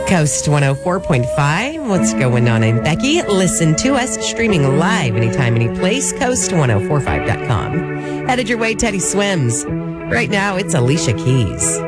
Coast 104.5. What's going on? I'm Becky. Listen to us streaming live anytime, any place. Coast1045.com. Headed your way, Teddy Swims. Right now, it's Alicia Keys.